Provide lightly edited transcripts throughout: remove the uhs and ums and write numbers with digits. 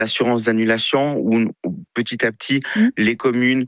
l'assurance d'annulation où petit à petit, les communes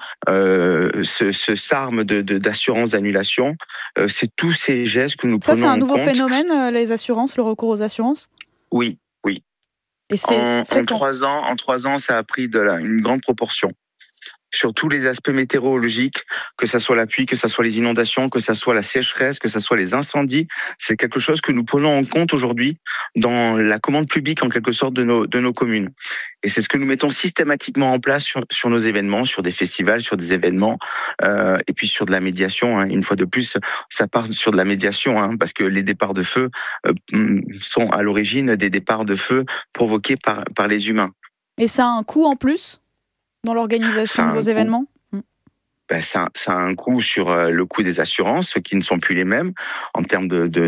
s'arment d'assurance d'annulation. C'est tous ces gestes que nous Ça, c'est prenons un en nouveau compte. phénomène, les assurances, le recours aux assurances? Oui, oui. Et c'est En fréquent? 3 ans, ça a pris une grande proportion. Sur tous les aspects météorologiques, que ça soit la pluie, que ça soit les inondations, que ça soit la sécheresse, que ça soit les incendies, c'est quelque chose que nous prenons en compte aujourd'hui dans la commande publique en quelque sorte de nos communes. Et c'est ce que nous mettons systématiquement en place sur nos événements, sur des festivals, sur des événements, et puis sur de la médiation. Une fois de plus, ça part sur de la médiation, parce que les départs de feu sont à l'origine des départs de feu provoqués par les humains. Et ça a un coût en plus dans l'organisation Ça a de vos un coût. événements? Ça a un coût sur le coût des assurances qui ne sont plus les mêmes en termes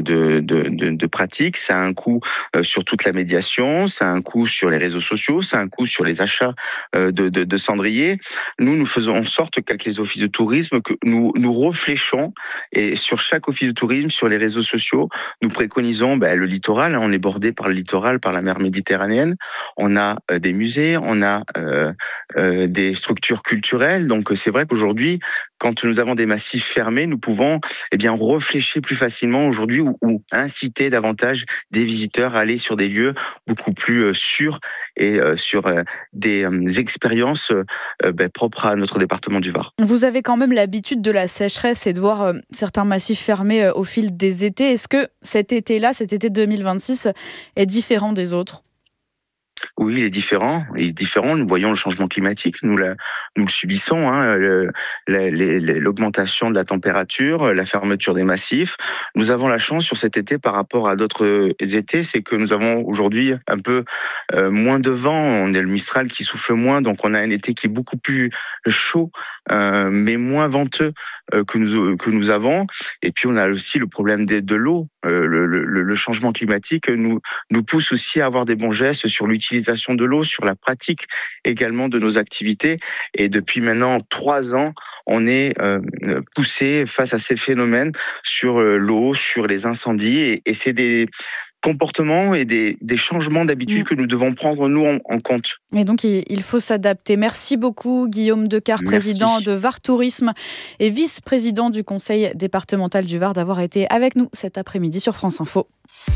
de pratique. Ça a un coût sur toute la médiation. Ça a un coût sur les réseaux sociaux. Ça a un coût sur les achats de cendriers. Nous faisons en sorte qu'avec les offices de tourisme, que nous réfléchons et sur chaque office de tourisme, sur les réseaux sociaux, nous préconisons le littoral. On est bordé par le littoral, par la mer Méditerranéenne. On a des musées, on a des structures culturelles. Donc c'est vrai qu'aujourd'hui, quand nous avons des massifs fermés, nous pouvons réfléchir plus facilement aujourd'hui ou inciter davantage des visiteurs à aller sur des lieux beaucoup plus sûrs et sur des expériences propres à notre département du Var. Vous avez quand même l'habitude de la sécheresse et de voir certains massifs fermés au fil des étés. Est-ce que cet été 2026, est différent des autres ? Oui, il est différent. Nous voyons le changement climatique. Nous le subissons. L'augmentation de la température, la fermeture des massifs. Nous avons la chance sur cet été par rapport à d'autres étés, c'est que nous avons aujourd'hui un peu moins de vent. On a le Mistral qui souffle moins, donc on a un été qui est beaucoup plus chaud, mais moins venteux que nous avons. Et puis on a aussi le problème de l'eau. Le changement climatique nous pousse aussi à avoir des bons gestes sur l'utilisation de l'eau, sur la pratique également de nos activités. Et depuis maintenant 3 ans, on est poussé face à ces phénomènes sur l'eau, sur les incendies. Et c'est des comportements et des changements d'habitude que nous devons prendre nous en compte. Et donc il faut s'adapter. Merci beaucoup Guillaume Decart, président de Var Tourisme et vice-président du conseil départemental du Var, d'avoir été avec nous cet après-midi sur France Info.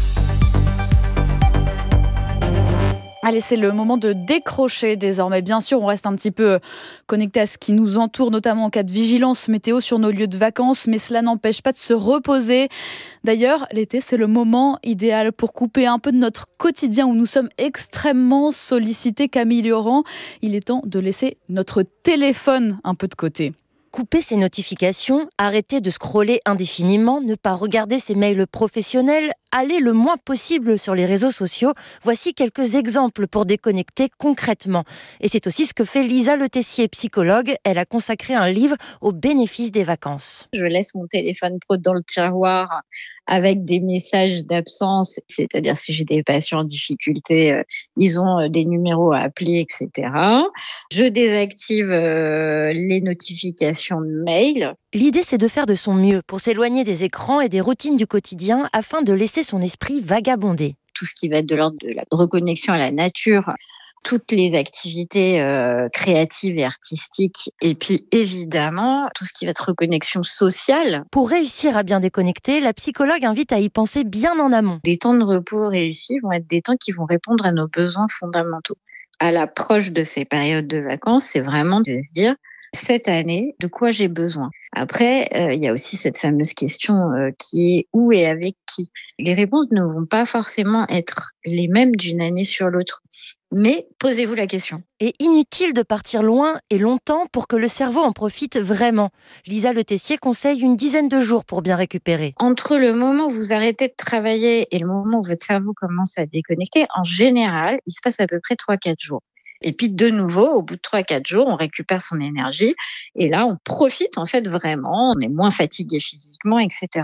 Allez, c'est le moment de décrocher désormais. Bien sûr, on reste un petit peu connecté à ce qui nous entoure, notamment en cas de vigilance météo sur nos lieux de vacances, mais cela n'empêche pas de se reposer. D'ailleurs, l'été, c'est le moment idéal pour couper un peu de notre quotidien où nous sommes extrêmement sollicités. Camille Laurent, il est temps de laisser notre téléphone un peu de côté. Couper ses notifications, arrêter de scroller indéfiniment, ne pas regarder ses mails professionnels, aller le moins possible sur les réseaux sociaux. Voici quelques exemples pour déconnecter concrètement. Et c'est aussi ce que fait Lisa Le Tessier, psychologue. Elle a consacré un livre aux bénéfices des vacances. Je laisse mon téléphone pro dans le tiroir avec des messages d'absence, c'est-à-dire si j'ai des patients en difficulté, ils ont des numéros à appeler, etc. Je désactive les notifications de mail. L'idée, c'est de faire de son mieux pour s'éloigner des écrans et des routines du quotidien afin de laisser son esprit vagabonder. Tout ce qui va être de l'ordre de la reconnexion à la nature, toutes les activités créatives et artistiques, et puis évidemment tout ce qui va être reconnexion sociale. Pour réussir à bien déconnecter, la psychologue invite à y penser bien en amont. Des temps de repos réussis vont être des temps qui vont répondre à nos besoins fondamentaux. À l'approche de ces périodes de vacances, c'est vraiment de se dire: cette année, de quoi j'ai besoin? Après, il y a aussi cette fameuse question qui est où et avec qui. Les réponses ne vont pas forcément être les mêmes d'une année sur l'autre. Mais posez-vous la question. Et inutile de partir loin et longtemps pour que le cerveau en profite vraiment. Lisa Le Tessier conseille une dizaine de jours pour bien récupérer. Entre le moment où vous arrêtez de travailler et le moment où votre cerveau commence à déconnecter, en général, il se passe à peu près 3-4 jours. Et puis de nouveau, au bout de 3-4 jours, on récupère son énergie. Et là, on profite en fait vraiment, on est moins fatigué physiquement, etc.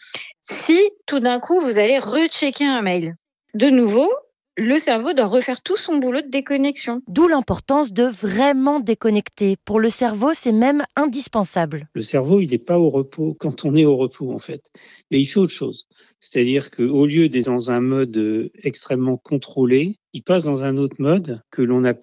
Si tout d'un coup, vous allez rechecker un mail, de nouveau, le cerveau doit refaire tout son boulot de déconnexion. D'où l'importance de vraiment déconnecter. Pour le cerveau, c'est même indispensable. Le cerveau, il n'est pas au repos quand on est au repos, en fait. Mais il fait autre chose. C'est-à-dire qu'au lieu d'être dans un mode extrêmement contrôlé, il passe dans un autre mode que l'on appelle